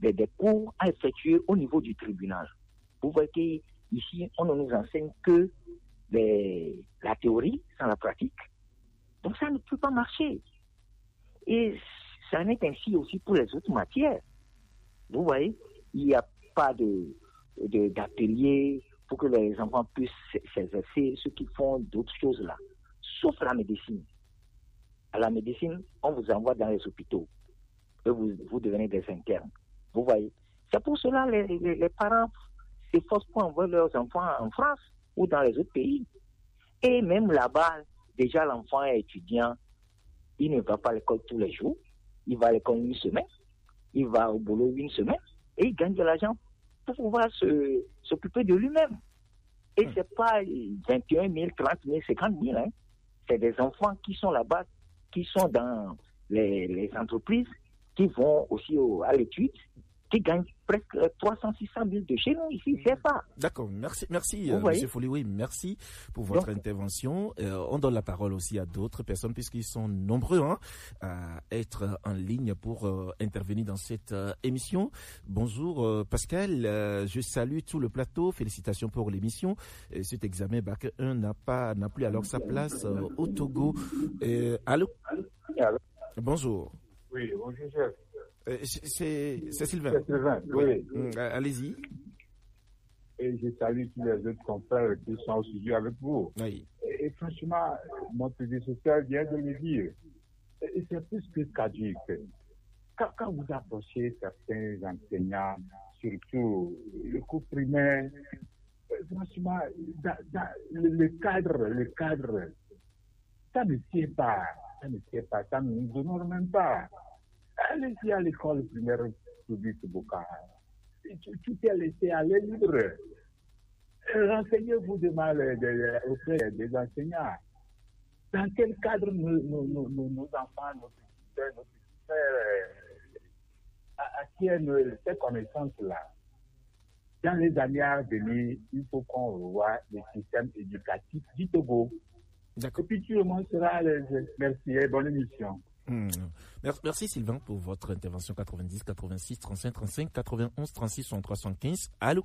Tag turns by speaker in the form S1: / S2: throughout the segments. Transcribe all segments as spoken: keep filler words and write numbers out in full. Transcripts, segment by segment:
S1: des, des cours à effectuer au niveau du tribunal. Vous voyez qu'ici, on ne nous enseigne que les, la théorie sans la pratique. Donc ça ne peut pas marcher. Et ça en est ainsi aussi pour les autres matières. Vous voyez, il n'y a pas de, de, d'atelier pour que les enfants puissent s'exercer ceux qui font d'autres choses là. Sauf la médecine. À la médecine, on vous envoie dans les hôpitaux. Et vous, vous devenez des internes. Vous voyez. C'est pour cela que les, les, les parents s'efforcent pour envoyer leurs enfants en France ou dans les autres pays. Et même là-bas, déjà l'enfant est étudiant. Il ne va pas à l'école tous les jours. Il va à l'école une semaine. Il va au boulot une semaine. Et il gagne de l'argent pour pouvoir se, s'occuper de lui-même. Et ce n'est pas vingt et un mille, trente mille, cinquante mille. Hein. C'est des enfants qui sont là-bas, qui sont dans les, les entreprises, qui vont aussi au, à l'étude, qui gagnent presque trois cents, six cents mille de chez nous ici, c'est ça.
S2: D'accord, merci, merci euh, M. Foley, oui, merci pour votre Donc, intervention. Euh, on donne la parole aussi à d'autres personnes puisqu'ils sont nombreux hein, à être en ligne pour euh, intervenir dans cette euh, émission. Bonjour euh, Pascal, euh, je salue tout le plateau, félicitations pour l'émission. Et cet examen Bac un n'a pas, n'a plus alors sa place euh, au Togo. Euh, allô?
S3: Allô?
S2: Bonjour.
S3: Oui, bonjour chef.
S2: Euh, c'est, c'est Sylvain.
S3: C'est Sylvain, oui.
S2: Mmh, allez-y.
S3: Et je salue tous les autres confrères qui sont au studio avec vous.
S2: Oui.
S3: Et, et franchement, mon prédécesseur vient de le dire. Et c'est plus que caduque. Quand, quand vous approchez certains enseignants, surtout le cours primaire, franchement, dans, dans le, le cadre, le cadre, ça ne tient pas. Ça ne tient pas. Ça ne nous honore même pas. Allez-y à l'école primaire publique Boka. Tout est laissé à l'air libre. Renseignez-vous demain auprès des enseignants. Dans quel cadre nos, nos, nos, nos enfants, nos petits nos petits frères acquièrent ces connaissances-là? Dans les années à venir, il faut qu'on revoie le système éducatif du Togo.
S2: D'accord.
S3: Et puis tout le monde sera à l'aise. Merci et bonne émission.
S2: Mmh. Merci Sylvain pour votre intervention. Quatre-vingt-dix, quatre-vingt-six, trente-cinq, trente-cinq, quatre-vingt-onze, trente-six, soixante-trois, soixante-quinze. Allô?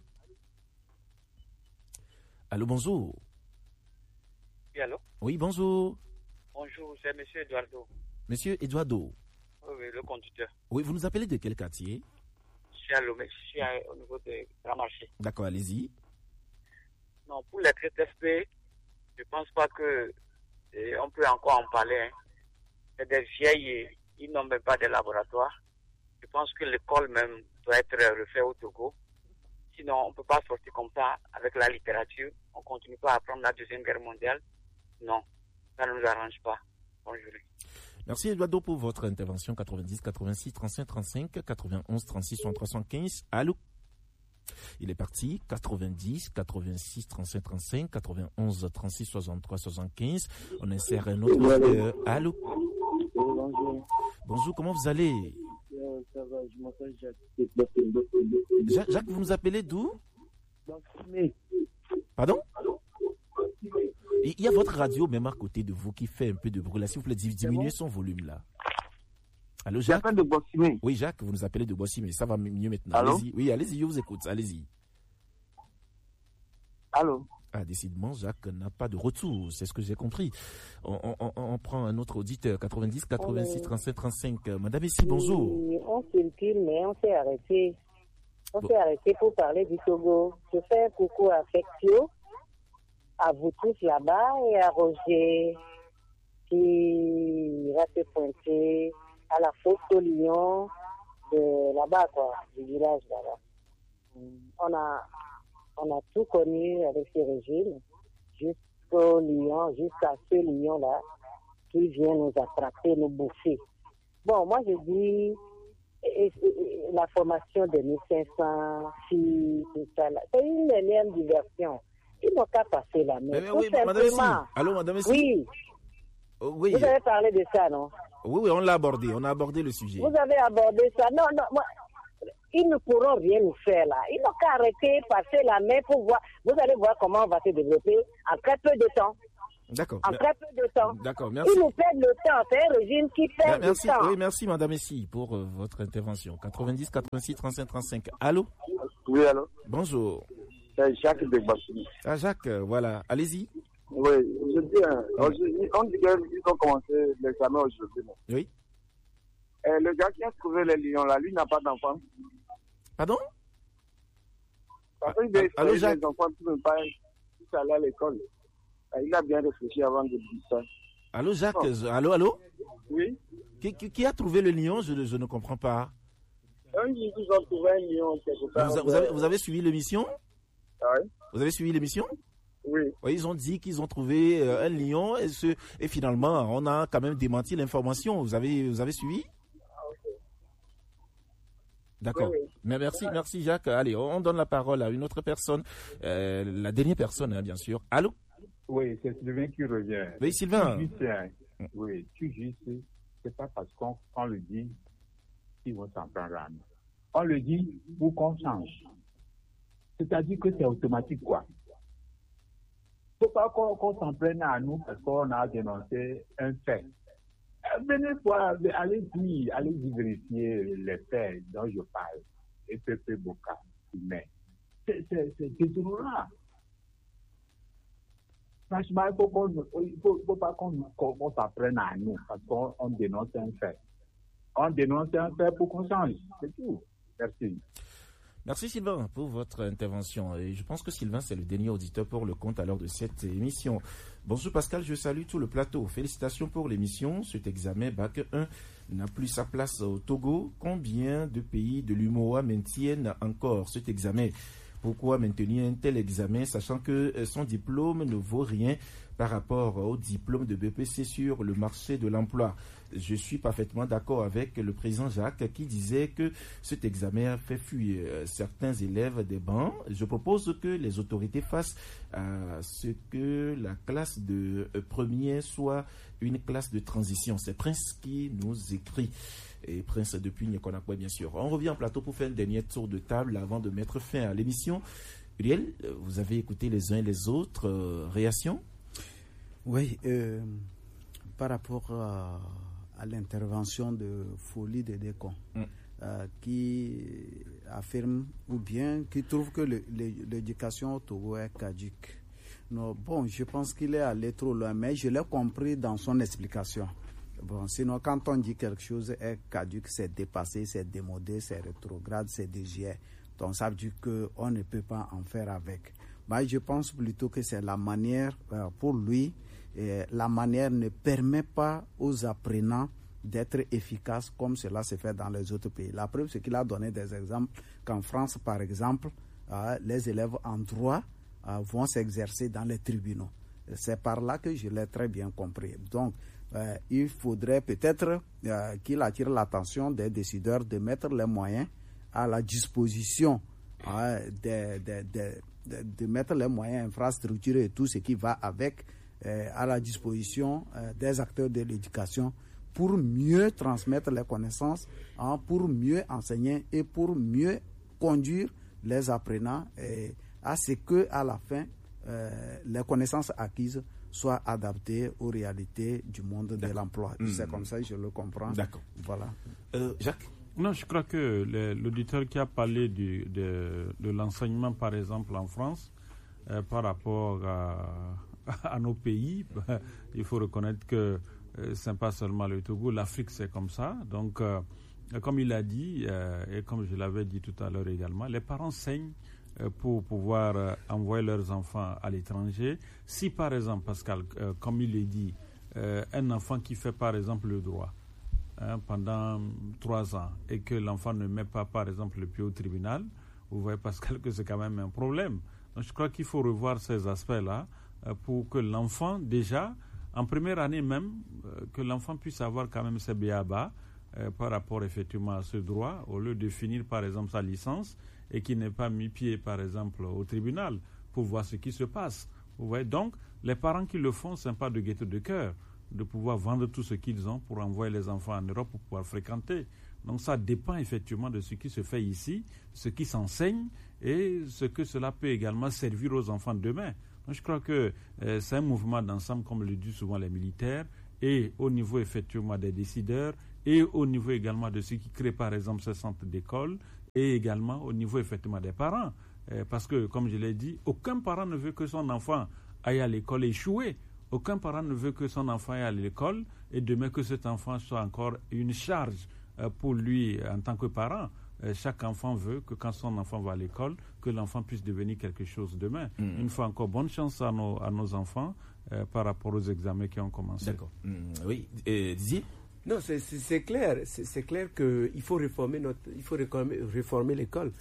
S2: Allô, bonjour.
S4: Oui, allô?
S2: Oui, bonjour.
S4: Bonjour, c'est Monsieur Eduardo.
S2: Monsieur Eduardo.
S4: Oui, oui, le conducteur.
S2: Oui, vous nous appelez de quel quartier?
S4: Je suis à Lomé, je suis à, au niveau de Grand Marché.
S2: D'accord, allez-y.
S4: Non, pour les traits F P, je ne pense pas que eh, on peut encore en parler. Hein. C'est des vieilles, ils n'ont même pas de laboratoire. Je pense que l'école même doit être refaite au Togo. Sinon, on ne peut pas sortir comme ça avec la littérature. On ne continue pas à apprendre la Deuxième Guerre mondiale. Non, ça ne nous arrange pas. Bonjour.
S2: Merci Eduardo pour votre intervention. quatre-vingt-dix, quatre-vingt-six, trente-cinq, trente-cinq, quatre-vingt-onze, trente-six, soixante-trois, soixante-quinze. Allô? Il est parti. quatre-vingt-dix, quatre-vingt-six, trente-cinq, trente-cinq, quatre-vingt-onze, trente-six, soixante-trois, soixante-quinze. On insère un autre. Euh, allô?
S5: Bonjour.
S2: Bonjour, comment vous allez?
S5: Euh, ça va, je m'appelle Jacques.
S2: Jacques, Jacques, vous nous appelez d'où?
S5: Bocimé.
S2: Pardon? Il y a votre radio même à côté de vous qui fait un peu de bruit là. S'il vous plaît, diminuez bon? Son volume là. Allô Jacques?
S5: J'appelle de Bocimé.
S2: Oui Jacques, vous nous appelez de Bocimé. Ça va mieux maintenant.
S5: Allô?
S2: Allez-y. Oui, allez-y, je vous écoute. Allez-y.
S5: Allô?
S2: Ah, décidément, Jacques n'a pas de retour, c'est ce que j'ai compris. On, on, on, on prend un autre auditeur, quatre-vingt-dix, quatre-vingt-six, trente-sept, trente-cinq. Madame ici, bonjour.
S6: Oui, on circule, mais on s'est arrêté. On
S2: bon.
S6: s'est arrêté pour parler du Togo. Je fais un coucou à Fectio, à vous tous là-bas, et à Roger, qui va se pointer à la fosse au lion de là-bas, quoi, du village là-bas. On a... On a tout connu avec ce régime, jusqu'au lion, jusqu'à ce lion-là, qui vient nous attraper, nous bouffer. Bon, moi je dis, et, et, et, la formation de mille cinq cents filles, tout ça, là, c'est une énième diversion. Ils n'ont qu'à passer la main.
S2: Mais, mais, oui, madame ici. Allô, madame ici.
S6: Oui.
S2: Oh, oui.
S6: Vous avez parlé de ça, non?
S2: Oui, oui, on l'a abordé, on a abordé le sujet.
S6: Vous avez abordé ça. Non, non, moi... Ils ne pourront rien nous faire là. Ils n'ont qu'à arrêter, passer la main pour voir. Vous allez voir comment on va se développer en très peu de temps.
S2: D'accord.
S6: En très peu de temps.
S2: D'accord, merci.
S6: Ils nous perdent le temps. C'est un régime qui perd
S2: merci,
S6: le temps.
S2: Oui, merci, Madame Essi, pour euh, votre intervention. quatre-vingt-dix, quatre-vingt-six, trente-cinq, trente-cinq. Allô?
S7: Oui, allô?
S2: Bonjour.
S7: C'est Jacques de Bassou.
S2: Ah, Jacques, euh, voilà. Allez-y.
S7: Oui, je dis, hein, oui. On dit qu'ils ont commencé l'examen aujourd'hui.
S2: Oui.
S7: Et le gars qui a trouvé les lions, là, lui n'a pas d'enfant.
S2: Pardon?
S7: Parce qu'il veut
S2: allô, Jacques?
S7: les enfants pour ne pas aller à l'école. Il a bien réfléchi avant de dire ça.
S2: Allô, Jacques? Oh. Allô, allô?
S7: Oui.
S2: Qui, qui, qui a trouvé le lion? Je, je ne comprends pas.
S7: Un dit qu'ils ont trouvé un lion quelque part.
S2: Vous, vous, avez, vous avez suivi l'émission?
S7: Ah oui.
S2: Vous avez suivi l'émission?
S7: Oui.
S2: Oui. Ils ont dit qu'ils ont trouvé euh, un lion et, ce, et finalement, on a quand même démenti l'information. Vous avez, vous avez suivi?
S7: Ah, ok.
S2: D'accord.
S7: Oui, oui.
S2: Mais merci, merci Jacques. Allez, on donne la parole à une autre personne. Euh, la dernière personne, hein, bien sûr. Allô?
S3: Oui, c'est Sylvain qui revient.
S2: Oui, Sylvain.
S3: Tu dis, hein. Oui, tu dis, c'est pas parce qu'on on le dit qu'ils vont s'en prendre à nous. On le dit pour qu'on change. C'est-à-dire que c'est automatique, quoi. Il ne faut pas qu'on qu'on s'en prenne à nous parce qu'on a dénoncé un fait. Venez voir, allez dire, allez vérifier les faits dont je parle. Et P P Boka, mais c'est désolant. Franchement, il ne faut, faut pas qu'on qu'on s'en prenne à nous parce qu'on dénonce un fait. On dénonce un fait pour qu'on change. C'est tout. Merci.
S2: Merci Sylvain pour votre intervention. Et je pense que Sylvain, c'est le dernier auditeur pour le compte à l'heure de cette émission. Bonjour Pascal, je salue tout le plateau. Félicitations pour l'émission. Cet examen Bac un n'a plus sa place au Togo. Combien de pays de l'U M O A maintiennent encore cet examen? Pourquoi maintenir un tel examen, sachant que son diplôme ne vaut rien par rapport au diplôme de B P C sur le marché de l'emploi? Je suis parfaitement d'accord avec le président Jacques qui disait que cet examen a fait fuir certains élèves des bancs. Je propose que les autorités fassent à ce que la classe de première soit une classe de transition. C'est Prince qui nous écrit. Et Prince depuis Nyekonakwe, bien sûr. On revient en plateau pour faire un dernier tour de table avant de mettre fin à l'émission. Uriel, vous avez écouté les uns et les autres. Euh, réaction?
S8: Oui, euh, par rapport à, à l'intervention de Folie de Décon, mm. euh, qui affirme ou bien qui trouve que le, le, l'éducation au Togo est caduque. Non, bon, je pense qu'il est allé trop loin, mais je l'ai compris dans son explication. Bon, sinon, quand on dit quelque chose est caduque, c'est dépassé, c'est démodé, c'est rétrograde, c'est désuet. Donc, ça veut dire qu'on ne peut pas en faire avec. Mais je pense plutôt que c'est la manière, euh, pour lui, et la manière ne permet pas aux apprenants d'être efficaces comme cela se fait dans les autres pays. La preuve, c'est qu'il a donné des exemples qu'en France, par exemple, euh, les élèves en droit euh, vont s'exercer dans les tribunaux. C'est par là que je l'ai très bien compris. Donc, Euh, il faudrait peut-être euh, qu'il attire l'attention des décideurs de mettre les moyens à la disposition, euh, de, de, de, de, de mettre les moyens, infrastructures et tout ce qui va avec, euh, à la disposition euh, des acteurs de l'éducation pour mieux transmettre les connaissances, hein, pour mieux enseigner et pour mieux conduire les apprenants et à ce que à la fin, euh, les connaissances acquises soit adapté aux réalités du monde de l'emploi. Mmh. C'est comme ça que je le comprends.
S2: D'accord.
S8: Voilà.
S2: Euh, Jacques?
S9: Non, je crois que le, l'auditeur qui a parlé du, de, de l'enseignement, par exemple, en France, euh, par rapport à, à nos pays, bah, il faut reconnaître que euh, ce n'est pas seulement le Togo, l'Afrique, c'est comme ça. Donc, euh, comme il a dit, euh, et comme je l'avais dit tout à l'heure également, les parents saignent pour pouvoir euh, envoyer leurs enfants à l'étranger. Si par exemple, Pascal, euh, comme il l'a dit, euh, un enfant qui fait par exemple le droit hein, pendant trois ans et que l'enfant ne met pas par exemple le pied au tribunal, vous voyez Pascal que c'est quand même un problème. Donc je crois qu'il faut revoir ces aspects-là euh, pour que l'enfant déjà, en première année même, euh, que l'enfant puisse avoir quand même ses B A B A euh, par rapport effectivement à ce droit, au lieu de finir par exemple sa licence et qui n'ait pas mis pied, par exemple, au tribunal pour voir ce qui se passe. Vous voyez, donc, les parents qui le font, ce n'est pas de gaieté de cœur, de pouvoir vendre tout ce qu'ils ont pour envoyer les enfants en Europe pour pouvoir fréquenter. Donc, ça dépend effectivement de ce qui se fait ici, ce qui s'enseigne et ce que cela peut également servir aux enfants demain. Donc, je crois que euh, c'est un mouvement d'ensemble, comme le disent souvent les militaires, et au niveau effectivement des décideurs, et au niveau également de ceux qui créent par exemple ce centre d'école, et également au niveau effectivement des parents. Euh, parce que, comme je l'ai dit, aucun parent ne veut que son enfant aille à l'école échouer. Aucun parent ne veut que son enfant aille à l'école et demain que cet enfant soit encore une charge euh, pour lui en tant que parent. Euh, chaque enfant veut que quand son enfant va à l'école, que l'enfant puisse devenir quelque chose demain. Mmh. Une fois encore, bonne chance à nos, à nos enfants euh, par rapport aux examens qui ont commencé.
S2: D'accord. Mmh. Oui, et Didier ?
S10: Non, c'est, c'est, c'est clair. C'est, c'est clair qu'il faut réformer notre, il faut réformer, réformer l'école.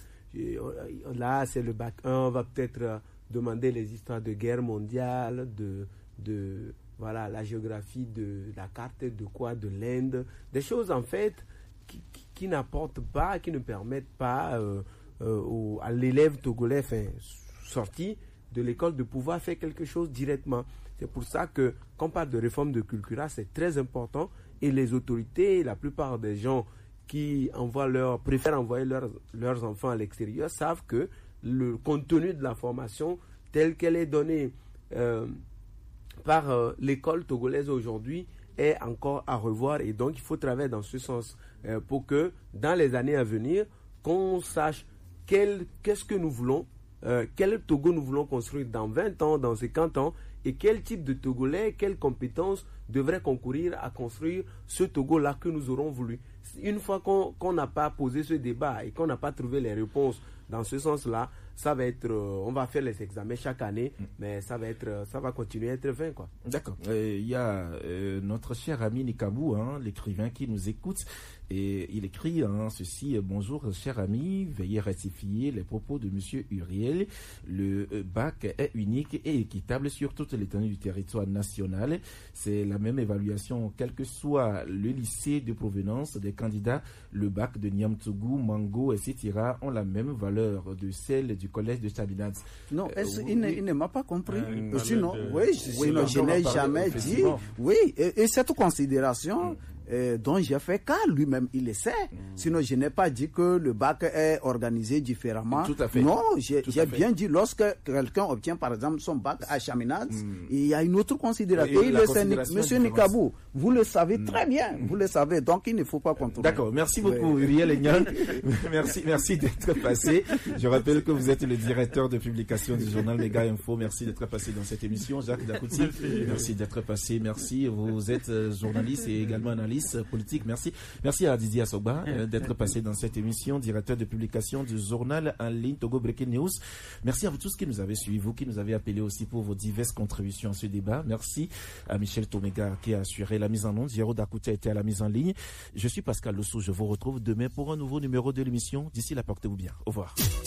S10: Là, c'est le bac un, on va peut-être euh, demander les histoires de guerre mondiale, de, de voilà, la géographie de la carte, de quoi, de l'Inde, des choses en fait qui, qui, qui n'apportent pas, qui ne permettent pas euh, euh, au, à l'élève togolais enfin, sorti de l'école de pouvoir faire quelque chose directement. C'est pour ça que quand on parle de réforme de Cultura, c'est très important et les autorités, la plupart des gens qui envoient leur, préfèrent envoyer leurs, leurs enfants à l'extérieur savent que le contenu de la formation telle qu'elle est donnée euh, par euh, l'école togolaise aujourd'hui est encore à revoir et donc il faut travailler dans ce sens euh, pour que dans les années à venir, qu'on sache quel, qu'est-ce que nous voulons, euh, quel Togo nous voulons construire dans vingt ans, dans cinquante ans et quel type de Togolais, quelles compétences devraient concourir à construire ce Togo-là que nous aurons voulu. Une fois qu'on, qu'on n'a pas posé ce débat et qu'on n'a pas trouvé les réponses dans ce sens-là, ça va être, euh, on va faire les examens chaque année, mm. mais ça va être, euh, ça va continuer à être vain, quoi.
S2: D'accord. Il euh, y a euh, notre cher ami Nikabou, hein, l'écrivain qui nous écoute, et il écrit hein, ceci: bonjour, cher ami, veuillez rectifier les propos de Monsieur Uriel. Le euh, bac est unique et équitable sur toute l'étendue du territoire national. C'est la même évaluation, quel que soit le lycée de provenance des candidats. Le bac de Niamtougou, Mango, et cetera ont la même valeur de celle du collège de Sabinaz.
S8: Non, euh, il, ne, il ne m'a pas compris.
S9: Euh,
S8: sinon,
S9: de...
S8: oui, sinon, je n'ai jamais dit. Oui, et, et cette considération. Mm. Euh, dont j'ai fait cas, lui-même il le sait. Mmh. Sinon, je n'ai pas dit que le bac est organisé différemment.
S2: Tout à fait.
S8: Non, j'ai, j'ai bien dit, lorsque quelqu'un obtient par exemple son bac à Chaminade, mmh. il y a une autre considération. Et le Monsieur Nikabou, vous le savez mmh. très bien, vous le savez, donc il ne faut pas contrôler.
S2: D'accord, merci beaucoup oui. Uriel Enyan. merci, merci d'être passé. Je rappelle que vous êtes le directeur de publication du journal Méga Info. Merci d'être passé dans cette émission. Jacques Dakouti, merci, merci d'être passé. Merci, vous êtes journaliste et également analyste politique. Merci. Merci à Didier Assoba euh, d'être passé dans cette émission, directeur de publication du journal en ligne Togo Breaking News. Merci à vous tous qui nous avez suivis, vous qui nous avez appelés aussi pour vos diverses contributions à ce débat. Merci à Michel Tomega qui a assuré la mise en onde. Jérôme Dakouti a été à la mise en ligne. Je suis Pascal Losso. Je vous retrouve demain pour un nouveau numéro de l'émission. D'ici là, portez-vous bien. Au revoir.